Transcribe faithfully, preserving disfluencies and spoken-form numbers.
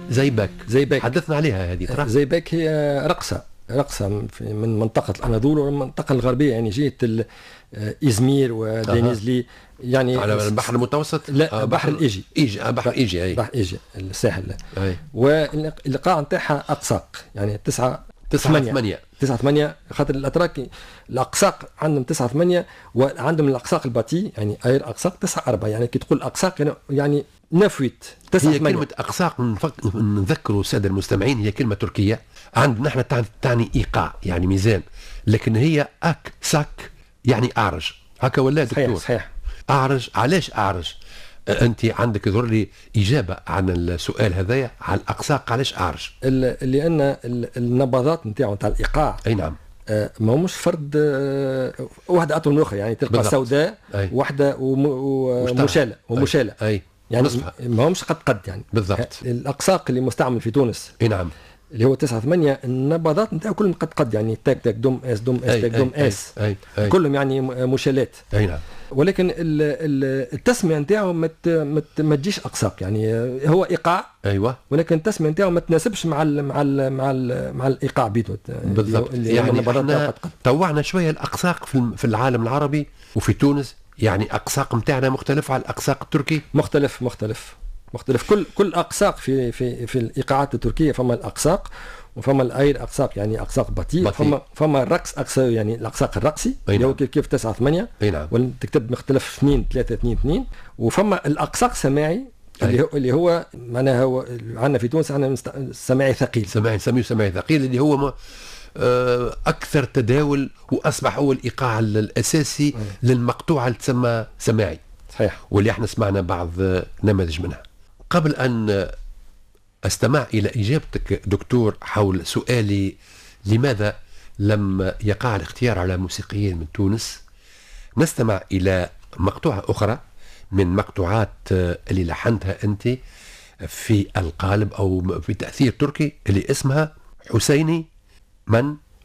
زيباك زيباك حدثنا عليها هذه ترى. زيباك هي رقصة رقصة من منطقة الأناضول والمنطقة الغربية، يعني جهة إزمير ودينيزلي، يعني على البحر المتوسط. لا، بحر الإيجي. إيجي بحر إيجي أي بحر إيجي الساحل. أي. والقاع نتاعها أقساق، يعني تسعة تسعة ثمانية تسعة ثمانية خاطر الأتراك الأقساق عندهم تسعة ثمانية، وعندهم الأقساق الباتي يعني أير أقساق تسعة أربعة، يعني كي تقول أقساق يعني نفويت تسعة هي كلمة أقساق نفك... نذكروا السادة المستمعين هي كلمة تركية عندنا نحن تعني إيقاع يعني ميزان، لكن هي أك ساك يعني أعرج هكا ولا دكتور؟ صحيح صحيح. أعرج علاش أعرج؟ أنت عندك يظهر لي إجابة عن السؤال هذايا على الأقساق علاش أعرج؟ لأن النبضات نتاعو نتاع الإيقاع أي نعم ما همش فرد واحدة أطول من الأخرى، يعني تلقى سوداء واحدة ومشالة ومشالة أي يعني نصفها. ما همش قد قد يعني بالضبط. الأقساق اللي مستعمل في تونس أي نعم اللي هو تسعة ثمانية النبضات نتاعو كلهم قد قد، يعني تاك تاك دوم اس دوم اس تاك دوم اس أي أي كلهم يعني مشالات. أي نعم. ولكن التسمية نتاعو ما ما تجيش أقساق، يعني هو إيقاع أيوة، ولكن التسمية نتاعو ما تناسبش مع ال مع ال مع ال مع الإيقاع بيتو بالضبط. يعني احنا طوعنا شوية الأقساق في في العالم العربي وفي تونس، يعني أقساق نتاعنا مختلف على الأقساق التركي. مختلف مختلف مختلف كل كل أقساق في في في الإيقاعات التركية، فما الأقساق وفما الاير اقساق يعني اقساق بطيء، فما فما الرقص اقساق يعني الاقساق الرقصي اللي هو كيف تسعة ثمانية وتكتب مختلف اثنين ثلاثة اثنين اثنين، وفما الاقساق سماعي اللي هو اللي هو معناها هو عندنا في تونس عندنا سماعي ثقيل، سماعي نسميه سماعي ثقيل اللي هو اكثر تداول واصبح هو الايقاع الاساسي أي. للمقطوعه اللي تسمى سماعي. صحيح. واللي احنا سمعنا بعض نماذج منها. قبل ان استمع إلى إجابتك دكتور حول سؤالي لماذا لم يقع الاختيار على موسيقيين من تونس، نستمع إلى مقطوعة أخرى من مقطوعات اللي لحنتها أنت في القالب أو في تأثير تركي اللي اسمها حسيني من